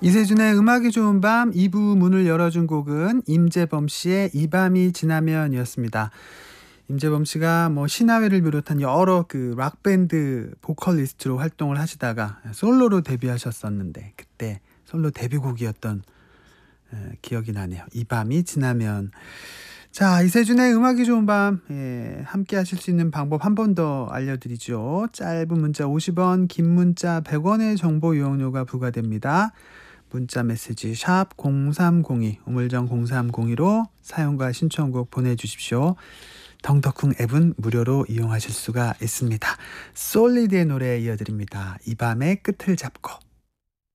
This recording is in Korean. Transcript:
이세준의 음악이 좋은 밤 2부 문을 열어준 곡은 임재범 씨의 이 밤이 지나면이었습니다. 임재범 씨가 뭐 신화회를 비롯한 여러 그 락밴드 보컬리스트로 활동을 하시다가 솔로로 데뷔하셨었는데 그때 솔로 데뷔곡이었던 기억이 나네요. 이 밤이 지나면. 자, 이세준의 음악이 좋은 밤 함께 하실 수 있는 방법 한 번 더 알려드리죠. 짧은 문자 50원, 긴 문자 100원의 정보 이용료가 부과됩니다. 문자 메시지 샵 0302 우물정 0302로 사용과 신청곡 보내주십시오. 덩덕쿵 앱은 무료로 이용하실 수가 있습니다. 솔리드의 노래 이어드립니다. 이 밤의 끝을 잡고.